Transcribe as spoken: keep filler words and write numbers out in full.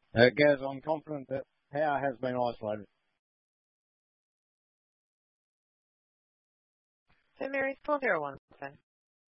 Uh, Gaz, I'm confident that power has been isolated. Saint Mary's twelve zero one seven.